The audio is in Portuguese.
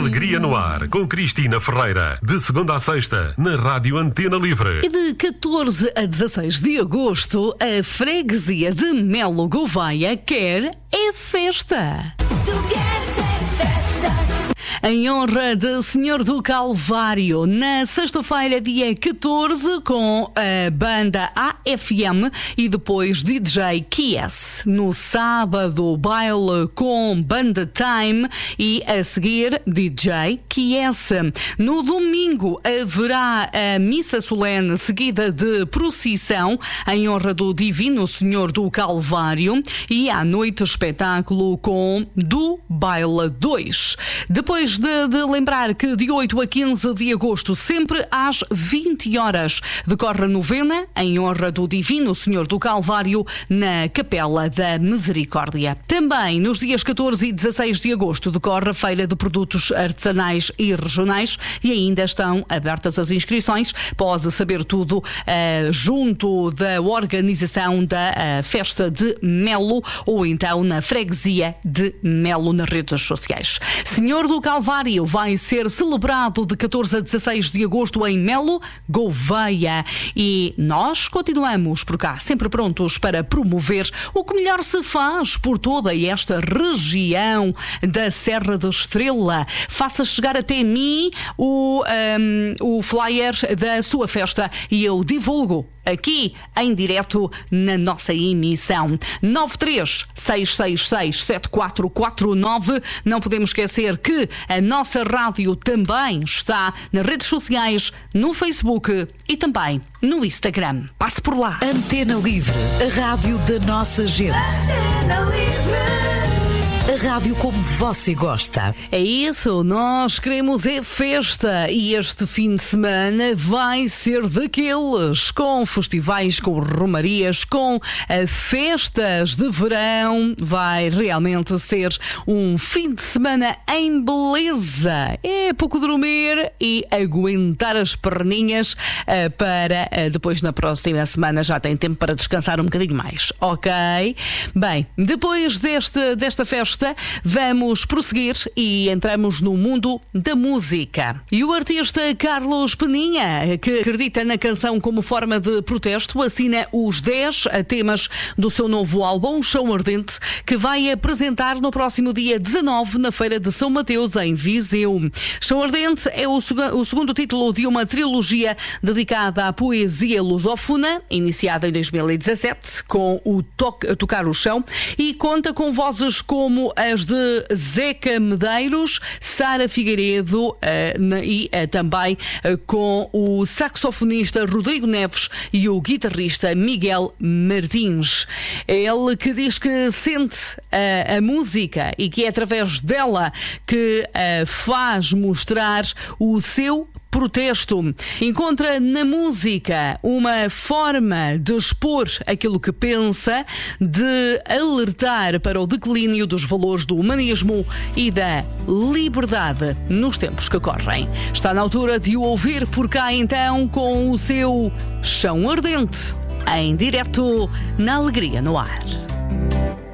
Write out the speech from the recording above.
Alegria no Ar, com Cristina Ferreira. De segunda a sexta, na Rádio Antena Livre. E de 14 a 16 de agosto, a freguesia de Melo Gouveia quer festa. Tu queres festa. Em honra de Senhor do Calvário, na sexta-feira, dia 14, com a banda AFM e depois DJ Kies. No sábado, baile com Banda Time e a seguir DJ Kies. No domingo haverá a missa solene seguida de procissão em honra do Divino Senhor do Calvário e à noite espetáculo com do Baile 2. Depois de lembrar que de 8 a 15 de agosto, sempre às 20 horas, decorre a novena em honra do Divino Senhor do Calvário na Capela da Misericórdia. Também nos dias 14 e 16 de agosto decorre a Feira de Produtos Artesanais e Regionais e ainda estão abertas as inscrições. Pode saber tudo junto da organização da Festa de Melo ou então na freguesia de Melo nas redes sociais. Senhor do Calvário vai ser celebrado de 14 a 16 de agosto em Melo Gouveia e nós continuamos por cá, sempre prontos para promover o que melhor se faz por toda esta região da Serra da Estrela. Faça chegar até mim o flyer da sua festa e eu divulgo aqui em direto na nossa emissão. 93-666-7449. Não podemos esquecer que a nossa rádio também está nas redes sociais, no Facebook e também no Instagram. Passe por lá. Antena Livre, a rádio da nossa gente. Antena Livre. A rádio como você gosta. É isso, nós queremos festa e este fim de semana vai ser daqueles, com festivais, com romarias, com festas de verão. Vai realmente ser um fim de semana em beleza. É pouco dormir e aguentar as perninhas para depois na próxima semana já tem tempo para descansar um bocadinho mais, ok? Bem, depois desta festa vamos prosseguir e entramos no mundo da música. E o artista Carlos Peninha, que acredita na canção como forma de protesto, assina os 10 temas do seu novo álbum, Chão Ardente, que vai apresentar no próximo dia 19 na Feira de São Mateus, em Viseu. Chão Ardente é o segundo título de uma trilogia dedicada à poesia lusófona, iniciada em 2017, com o Tocar o Chão, e conta com vozes como as de Zeca Medeiros, Sara Figueiredo e também com o saxofonista Rodrigo Neves e o guitarrista Miguel Martins. Ele que diz que sente a música e que é através dela que faz mostrar o seu protesto. Encontra na música uma forma de expor aquilo que pensa, de alertar para o declínio dos valores do humanismo e da liberdade nos tempos que correm. Está na altura de o ouvir por cá então com o seu Chão Ardente, em direto na Alegria no Ar.